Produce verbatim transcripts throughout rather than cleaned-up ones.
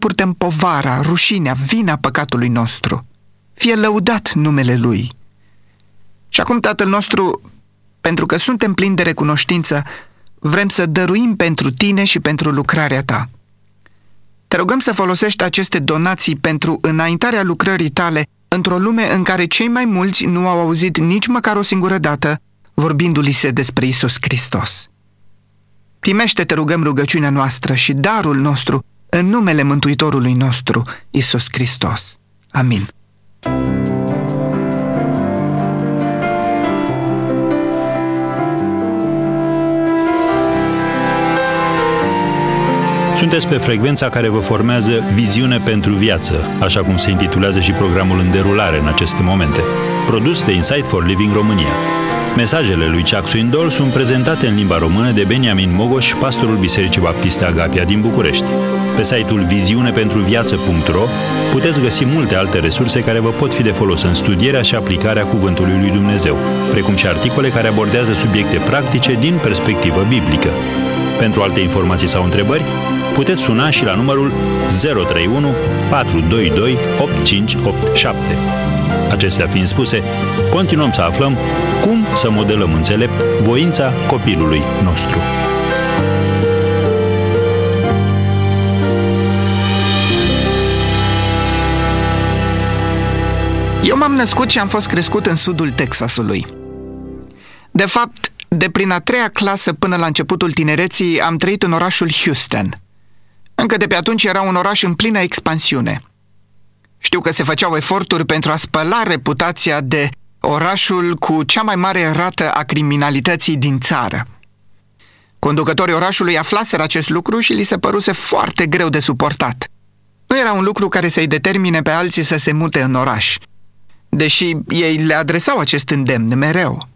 purtăm povara, rușinea, vina păcatului nostru. Fie lăudat numele Lui. Și acum, Tatăl nostru, pentru că suntem plini de recunoștință, vrem să dăruim pentru Tine și pentru lucrarea Ta. Te rugăm să folosești aceste donații pentru înaintarea lucrării Tale într-o lume în care cei mai mulți nu au auzit nici măcar o singură dată vorbindu-li se despre Iisus Hristos. Primește, te rugăm, rugăciunea noastră și darul nostru în numele Mântuitorului nostru, Iisus Hristos. Amin. Sunteți pe frecvența care vă formează Viziune pentru Viață, așa cum se intitulează și programul în derulare în aceste momente, produs de Insight for Living România. Mesajele lui Chuck Swindoll sunt prezentate în limba română de Beniamin Mogoș, pastorul Bisericii Baptiste Agapia din București. Pe site-ul viziune pentru viață punct ro puteți găsi multe alte resurse care vă pot fi de folos în studierea și aplicarea Cuvântului lui Dumnezeu, precum și articole care abordează subiecte practice din perspectivă biblică. Pentru alte informații sau întrebări, puteți suna și la numărul zero trei unu patru doi doi opt cinci opt șapte. Acestea fiind spuse, continuăm să aflăm cum să modelăm înțelept voința copilului nostru. Eu m-am născut și am fost crescut în sudul Texasului. De fapt, de prin a treia clasă până la începutul tinereții am trăit în orașul Houston. Încă de pe atunci era un oraș în plină expansiune. Știu că se făceau eforturi pentru a spăla reputația de orașul cu cea mai mare rată a criminalității din țară. Conducătorii orașului aflaseră acest lucru și li se păruse foarte greu de suportat. Nu era un lucru care să-i determine pe alții să se mute în oraș, deși ei le adresau acest îndemn mereu.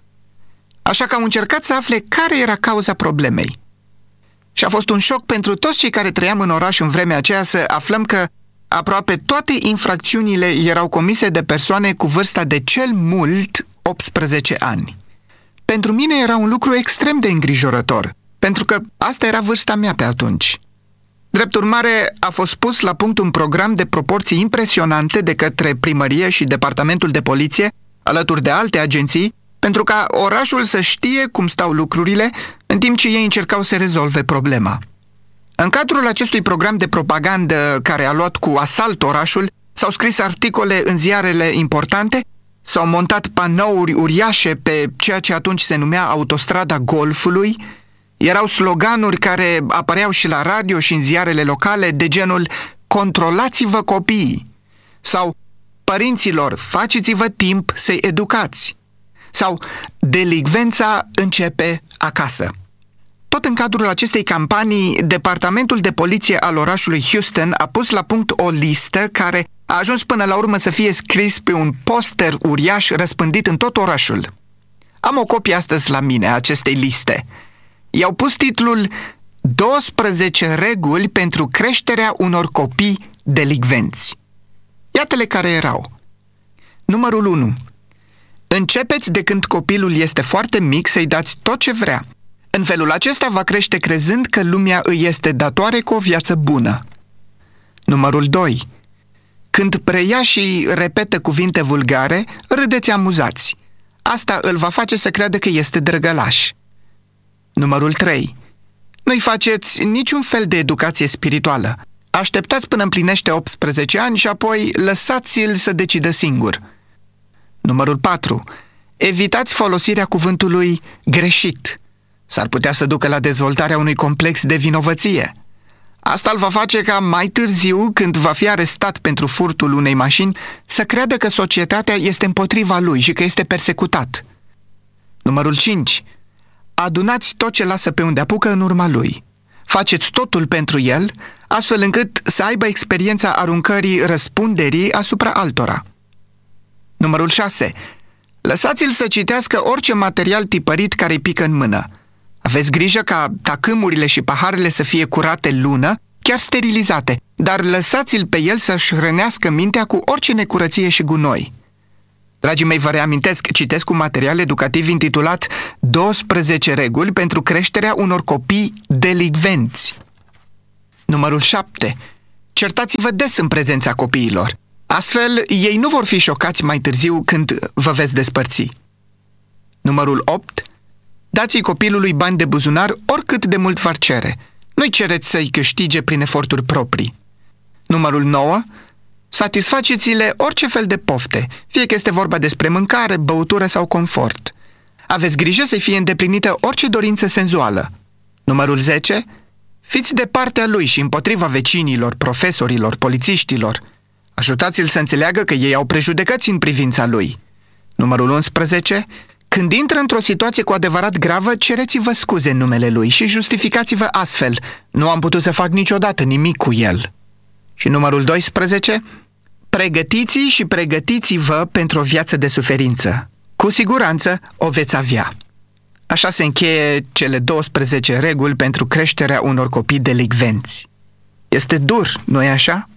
Așa că au încercat să afle care era cauza problemei. Și a fost un șoc pentru toți cei care trăiam în oraș în vremea aceea să aflăm că aproape toate infracțiunile erau comise de persoane cu vârsta de cel mult optsprezece ani. Pentru mine era un lucru extrem de îngrijorător, pentru că asta era vârsta mea pe atunci. Drept urmare, a fost pus la punct un program de proporții impresionante de către primărie și departamentul de poliție, alături de alte agenții, pentru ca orașul să știe cum stau lucrurile, în timp ce ei încercau să rezolve problema. În cadrul acestui program de propagandă care a luat cu asalt orașul, s-au scris articole în ziarele importante, s-au montat panouri uriașe pe ceea ce atunci se numea Autostrada Golfului, erau sloganuri care apăreau și la radio și în ziarele locale de genul "Controlați-vă copiii" sau "Părinților, faceți-vă timp să-i educați" sau "Delicvența începe acasă". Tot în cadrul acestei campanii, Departamentul de Poliție al orașului Houston a pus la punct o listă care a ajuns până la urmă să fie scris pe un poster uriaș răspândit în tot orașul. Am o copie astăzi la mine a acestei liste. I-au pus titlul douăsprezece reguli pentru creșterea unor copii delicvenți. Iată-le care erau. Numărul unu. Începeți de când copilul este foarte mic să-i dați tot ce vrea. În felul acesta va crește crezând că lumea îi este datoare cu o viață bună. Numărul doi. Când preia și repetă cuvinte vulgare, râdeți amuzați. Asta îl va face să creadă că este drăgălaș. Numărul trei. Nu-i faceți niciun fel de educație spirituală. Așteptați până împlinește optsprezece ani și apoi lăsați-l să decidă singur. Numărul patru. Evitați folosirea cuvântului greșit. S-ar putea să ducă la dezvoltarea unui complex de vinovăție. Asta îl va face ca mai târziu, când va fi arestat pentru furtul unei mașini, să creadă că societatea este împotriva lui și că este persecutat. Numărul cinci. Adunați tot ce lasă pe unde apucă în urma lui. Faceți totul pentru el, astfel încât să aibă experiența aruncării răspunderii asupra altora. Numărul șase. Lăsați-l să citească orice material tipărit care îi pică în mână. Aveți grijă ca tacâmurile și paharele să fie curate lună, chiar sterilizate, dar lăsați-l pe el să-și hrănească mintea cu orice necurăție și gunoi. Dragii mei, vă reamintesc, citesc un material educativ intitulat douăsprezece reguli pentru creșterea unor copii delicvenți. Numărul șapte. certați-vă des în prezența copiilor. Astfel, ei nu vor fi șocați mai târziu când vă veți despărți. Numărul opt. Dați-i copilului bani de buzunar oricât de mult v-ar cere. Nu-i cereți să-i câștige prin eforturi proprii. Numărul nouă. Satisfaceți-le orice fel de pofte, fie că este vorba despre mâncare, băutură sau confort. Aveți grijă să fie îndeplinită orice dorință senzuală. Numărul zece. Fiți de partea lui și împotriva vecinilor, profesorilor, polițiștilor. Ajutați-l să înțeleagă că ei au prejudecăți în privința lui. Numărul unsprezece. Când intră într-o situație cu adevărat gravă, cereți-vă scuze în numele lui și justificați-vă astfel. Nu am putut să fac niciodată nimic cu el. Și numărul doisprezece. Pregătiți și pregătiți-vă pentru o viață de suferință. Cu siguranță o veți avea. Așa se încheie cele douăsprezece reguli pentru creșterea unor copii delicvenți. Este dur, nu-i așa?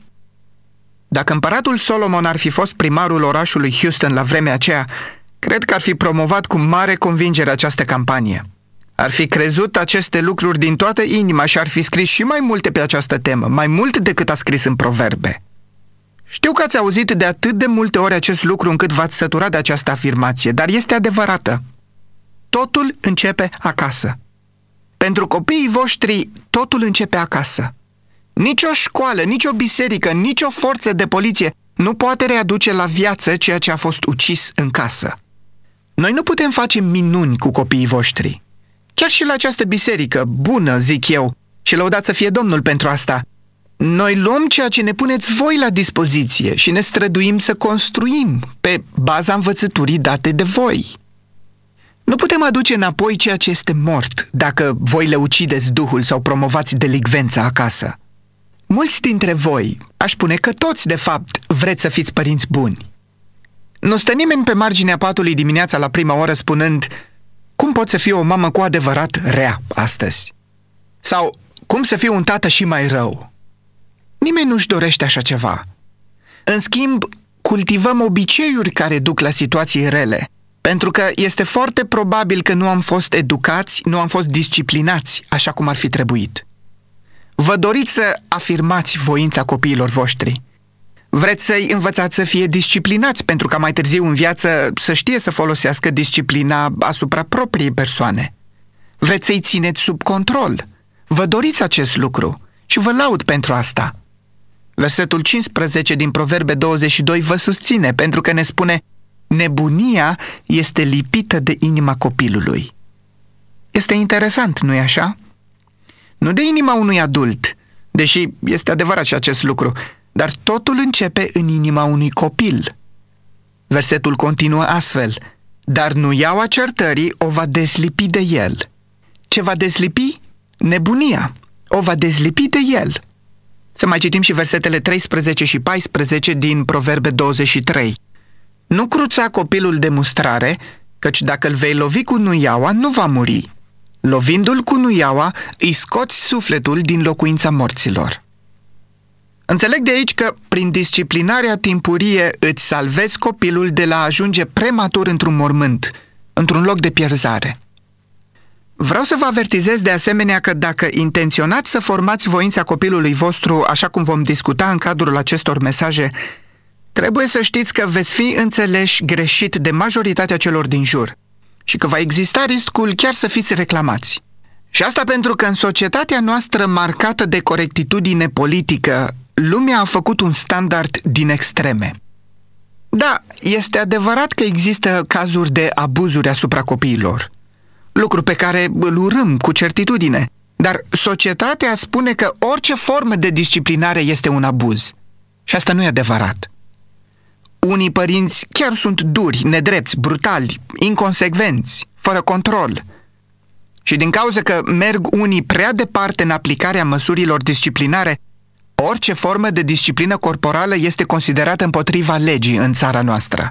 Dacă împăratul Solomon ar fi fost primarul orașului Houston la vremea aceea, cred că ar fi promovat cu mare convingere această campanie. Ar fi crezut aceste lucruri din toată inima și ar fi scris și mai multe pe această temă, mai mult decât a scris în proverbe. Știu că ați auzit de atât de multe ori acest lucru încât v-ați săturat de această afirmație, dar este adevărată. Totul începe acasă. Pentru copiii voștri, totul începe acasă. Nici o școală, nici o biserică, nici o forță de poliție nu poate readuce la viață ceea ce a fost ucis în casă. Noi nu putem face minuni cu copiii voștri. Chiar și la această biserică, bună, zic eu, și lăudați să fie Domnul pentru asta, noi luăm ceea ce ne puneți voi la dispoziție și ne străduim să construim pe baza învățăturii date de voi. Nu putem aduce înapoi ceea ce este mort dacă voi le ucideți duhul sau promovați delicvența acasă. Mulți dintre voi, aș spune că toți, de fapt, vreți să fiți părinți buni. Nu stă nimeni pe marginea patului dimineața la prima oră spunând: cum pot să fiu o mamă cu adevărat rea astăzi? Sau cum să fiu un tată și mai rău? Nimeni nu-și dorește așa ceva. În schimb, cultivăm obiceiuri care duc la situații rele, pentru că este foarte probabil că nu am fost educați, nu am fost disciplinați așa cum ar fi trebuit. Vă doriți să afirmați voința copiilor voștri. Vreți să-i învățați să fie disciplinați pentru ca mai târziu în viață să știe să folosească disciplina asupra propriei persoane. Vreți să-i țineți sub control. Vă doriți acest lucru și vă laud pentru asta. Versetul cincisprezece din Proverbe douăzeci și doi vă susține pentru că ne spune: nebunia este lipită de inima copilului. Este interesant, nu-i așa? Nu de inima unui adult, deși este adevărat și acest lucru, dar totul începe în inima unui copil. Versetul continuă astfel: dar nuiaua certării o va dezlipi de el. Ce va dezlipi? Nebunia. O va dezlipi de el. Să mai citim și versetele treisprezece și paisprezece din Proverbe douăzeci și trei. Nu cruța copilul de mustrare, căci dacă îl vei lovi cu nuiaua, nu va muri. Lovindu-l cu nuiaua, îi scoți sufletul din locuința morților. Înțeleg de aici că, prin disciplinarea timpurie, îți salvezi copilul de la a ajunge prematur într-un mormânt, într-un loc de pierzare. Vreau să vă avertizez de asemenea că dacă intenționați să formați voința copilului vostru, așa cum vom discuta în cadrul acestor mesaje, trebuie să știți că veți fi înțeleși greșit de majoritatea celor din jur și că va exista riscul chiar să fiți reclamați. Și asta pentru că în societatea noastră marcată de corectitudine politică, lumea a făcut un standard din extreme. Da, este adevărat că există cazuri de abuzuri asupra copiilor, lucru pe care îl urâm cu certitudine, dar societatea spune că orice formă de disciplinare este un abuz. Și asta nu e adevărat. Unii părinți chiar sunt duri, nedrepți, brutali, inconsecvenți, fără control. Și din cauza că merg unii prea departe în aplicarea măsurilor disciplinare, orice formă de disciplină corporală este considerată împotriva legii în țara noastră.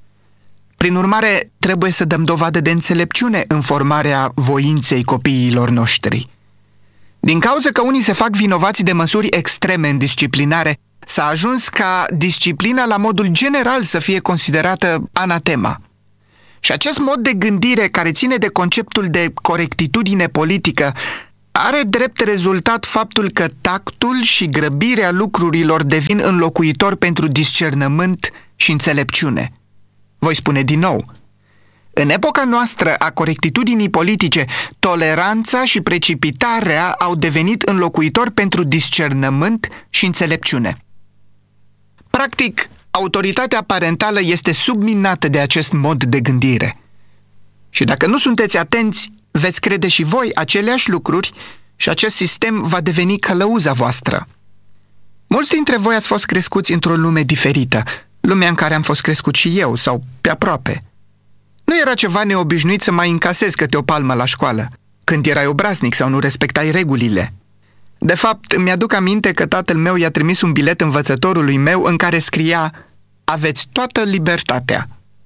Prin urmare, trebuie să dăm dovadă de înțelepciune în formarea voinței copiilor noștri. Din cauza că unii se fac vinovați de măsuri extreme în disciplinare, s-a ajuns ca disciplina la modul general să fie considerată anatema. Și acest mod de gândire care ține de conceptul de corectitudine politică Are drept rezultat faptul că tactul și grăbirea lucrurilor devin înlocuitori pentru discernământ și înțelepciune. Voi spune din nou, în epoca noastră a corectitudinii politice, toleranța și precipitarea au devenit înlocuitori pentru discernământ și înțelepciune. Practic, autoritatea parentală este subminată de acest mod de gândire. Și dacă nu sunteți atenți, veți crede și voi aceleași lucruri și acest sistem va deveni călăuza voastră. Mulți dintre voi ați fost crescuți într-o lume diferită, lumea în care am fost crescut și eu, sau pe aproape. Nu era ceva neobișnuit să mai încasezi câte o palmă la școală, când erai obraznic sau nu respectai regulile. De fapt, mi-aduc aminte că tatăl meu i-a trimis un bilet învățătorului meu în care scria "Aveți toată libertatea".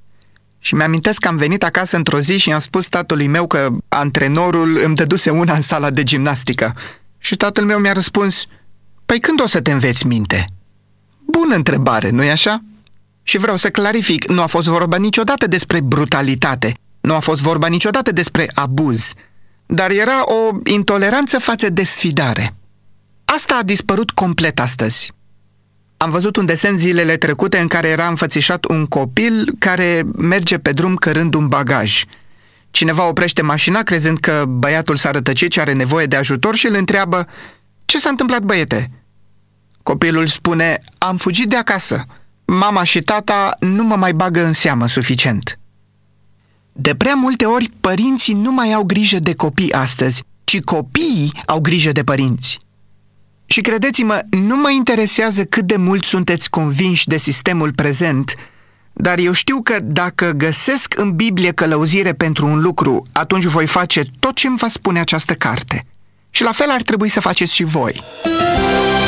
Și mi-amintesc că am venit acasă într-o zi și i-am spus tatălui meu că antrenorul îmi dăduse una în sala de gimnastică. Și tatăl meu mi-a răspuns, "Păi când o să te înveți minte?" Bună întrebare, nu-i așa? Și vreau să clarific, nu a fost vorba niciodată despre brutalitate, nu a fost vorba niciodată despre abuz, dar era o intoleranță față de sfidare. Asta a dispărut complet astăzi. Am văzut un desen zilele trecute în care era înfățișat un copil care merge pe drum cărând un bagaj. Cineva oprește mașina crezând că băiatul s-a rătăcit și are nevoie de ajutor și îl întreabă, "Ce s-a întâmplat, băiete?" Copilul spune, "Am fugit de acasă. Mama și tata nu mă mai bagă în seamă suficient." De prea multe ori, părinții nu mai au grijă de copii astăzi, ci copiii au grijă de părinți. Și credeți-mă, nu mă interesează cât de mult sunteți convinși de sistemul prezent, dar eu știu că dacă găsesc în Biblie călăuzire pentru un lucru, atunci voi face tot ce îmi va spune această carte. Și la fel ar trebui să faceți și voi.